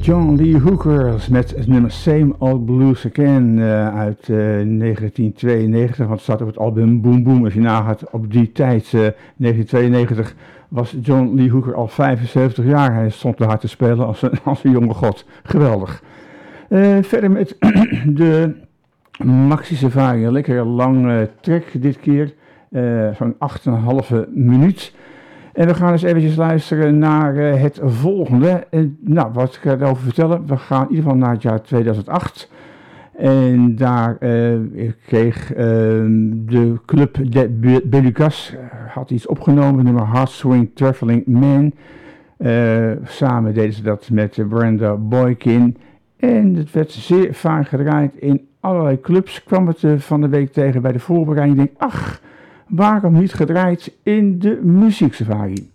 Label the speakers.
Speaker 1: John Lee Hooker met het nummer Same Old Blues Again uit 1992, want het staat op het album Boom Boom. Als je nagaat op die tijd, 1992, was John Lee Hooker al 75 jaar. Hij stond daar te spelen als een jonge god. Geweldig. Verder met de Maxi Safari, een lekker lang track dit keer, zo'n 8,5 minuut. En we gaan eens eventjes luisteren naar het volgende. Nou, wat ik erover vertellen? We gaan in ieder geval naar het jaar 2008. En daar kreeg de club de Belugas had iets opgenomen, nummer Heartswing Traveling Man. Samen deden ze dat met Brenda Boykin. En het werd zeer vaak gedraaid in allerlei clubs. Kwam het van de week tegen bij de voorbereiding. Ik denk, ach, waarom niet gedraaid in de muzieksafari?